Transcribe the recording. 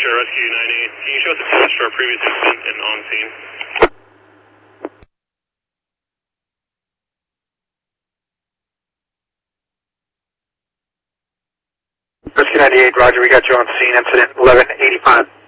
Roger, Rescue 98. Can you show us a footage for our previous incident and on scene? Rescue 98, Roger, we got you on scene, incident 1185.